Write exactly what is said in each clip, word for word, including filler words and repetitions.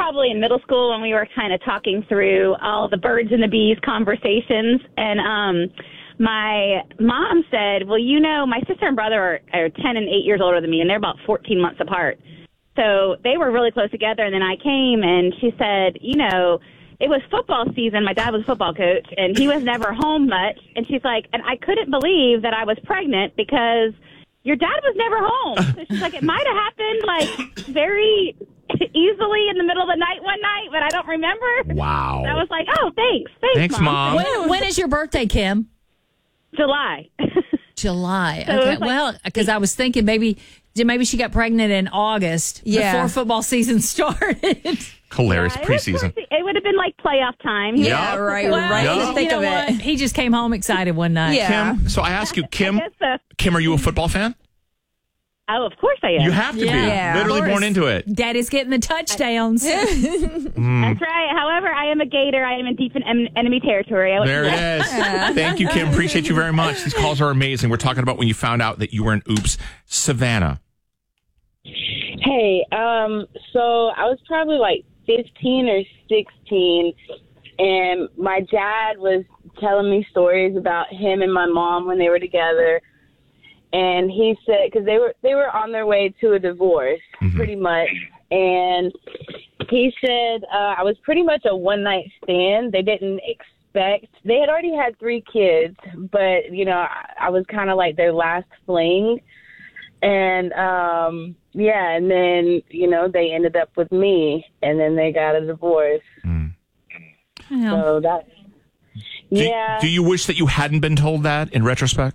probably in middle school when we were kind of talking through all the birds and the bees conversations. And um, my mom said, well, you know, my sister and brother are, are ten and eight years older than me, and they're about fourteen months apart. So they were really close together. And then I came, and she said, you know, it was football season. My dad was a football coach, and he was never home much. And she's like, and I couldn't believe that I was pregnant because your dad was never home. So she's like, it might have happened, like, very easily in the middle of the night one night, but I don't remember. Wow. And I was like, oh, thanks. Thanks, Thanks, Mom. Mom. When, when is your birthday, Kim? July. July. So it Okay. was like- well, because I was thinking maybe maybe she got pregnant in August Yeah. before football season started. Hilarious Yeah, it was preseason. towards the- It would have been like playoff time. Yeah, Yeah. right. Well, right in Yeah. the thick you know of what? it. He just came home excited one night. Yeah. Kim, so I ask you, Kim, I guess so. Kim, are you a football fan? Oh, of course I am. You have to Yeah. be. Yeah. Literally Of born course. into it. Daddy's getting the touchdowns. Mm. That's right. However, I am a Gator. I am in deep in en- enemy territory. I There it is. Thank you, Kim. Appreciate you very much. These calls are amazing. We're talking about when you found out that you were an oops. Savannah. Hey, um, so I was probably like fifteen or sixteen, and my dad was telling me stories about him and my mom when they were together. And he said, because they were they were on their way to a divorce, Mhm. pretty much. And he said uh, I was pretty much a one night stand. They didn't expect. They had already had three kids, but you know I, I was kind of like their last fling. And um, yeah, and then you know they ended up with me, and then they got a divorce. Mm. Well, So that, Do, yeah. do you wish that you hadn't been told that in retrospect?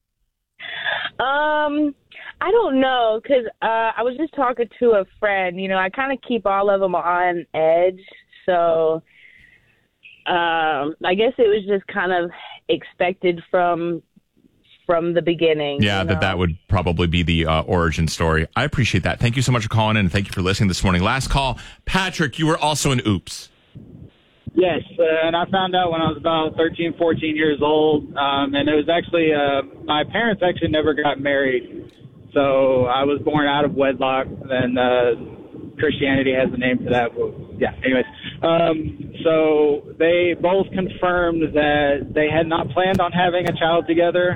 Um, I don't know, because uh, I was just talking to a friend. You know, I kind of keep all of them on edge. So um, I guess it was just kind of expected from from the beginning. Yeah, you that know? that would probably be the uh, origin story. I appreciate that. Thank you so much for calling in, and thank you for listening this morning. Last call. Patrick, you were also an oops. Yes, uh, and I found out when I was about thirteen, fourteen years old, um, and it was actually, uh, my parents actually never got married, so I was born out of wedlock, and uh, Christianity has a name for that, but yeah, anyways. Um, so they both confirmed that they had not planned on having a child together,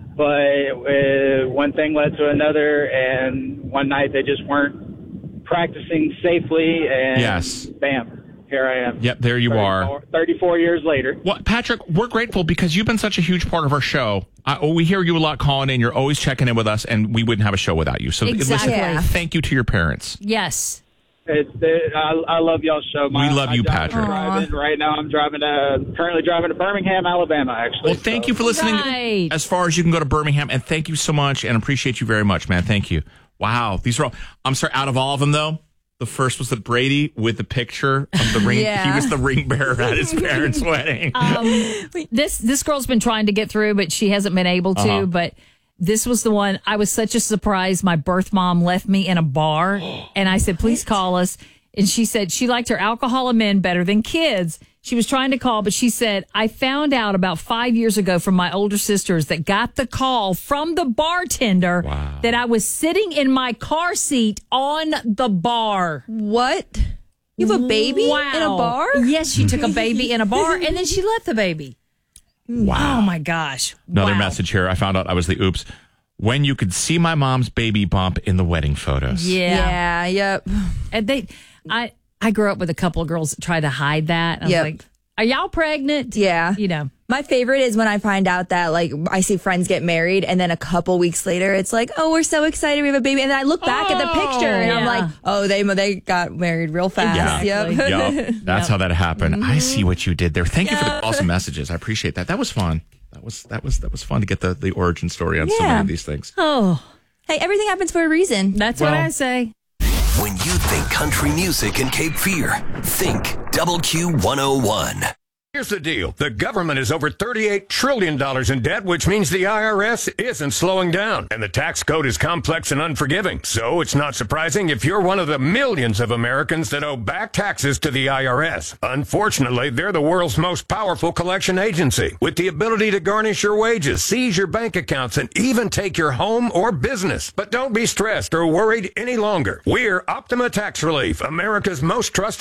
but uh, one thing led to another, and one night they just weren't practicing safely, and Yes. bam. Here I am. Yep, there you are. thirty-four years later. Well, Patrick, we're grateful because you've been such a huge part of our show. Uh, we hear you a lot calling in. You're always checking in with us, and we wouldn't have a show without you. So Exactly. listen, Yeah. thank you to your parents. yes. It's, it, I, I love y'all's show. We love my you, job is Patrick. Driving. Right now, I'm driving to, currently driving to Birmingham, Alabama, actually. Well, thank So- you for listening. Right. As far as you can go to Birmingham, and thank you so much, and appreciate you very much, man. Thank you. Wow, these are all. I'm sorry. Out of all of them, though, the first was the Brady with the picture of the ring. Yeah. He was the ring bearer at his parents' wedding. Um, this this girl's been trying to get through, but she hasn't been able to. Uh-huh. But this was the one. I was such a surprise. My birth mom left me in a bar, and I said, "Please call us." And she said she liked her alcohol and men better than kids. She was trying to call, but she said, I found out about five years ago from my older sisters that got the call from the bartender Wow. that I was sitting in my car seat on the bar. What? You have a baby Wow. in a bar? Yes, she took a baby in a bar, and then she left the baby. Wow. Oh, my gosh. Another Wow. message here. I found out I was the oops. When you could see my mom's baby bump in the wedding photos. Yeah. Yeah, yep. And they, I, I grew up with a couple of girls that tried to hide that. I Yep. was like, are y'all pregnant? Yeah. You know. My favorite is when I find out that, like, I see friends get married, and then a couple weeks later, it's like, oh, we're so excited we have a baby. And then I look back at the picture, and I'm yeah. like, oh, they they got married real fast. Yeah. Yep. Yep. That's how that happened. I see what you did there. Thank you for the awesome messages. I appreciate that. That was fun. That was that was that was fun to get the, the origin story on so many Yeah. of these things. Oh, Hey, everything happens for a reason. that's what Well- I say. When you think country music and Cape Fear, think Double Q one oh one. Here's the deal. The government is over thirty-eight trillion dollars in debt, which means the I R S isn't slowing down. And the tax code is complex and unforgiving. So it's not surprising if you're one of the millions of Americans that owe back taxes to the I R S. Unfortunately, they're the world's most powerful collection agency, with the ability to garnish your wages, seize your bank accounts, and even take your home or business. But don't be stressed or worried any longer. We're Optima Tax Relief, America's most trusted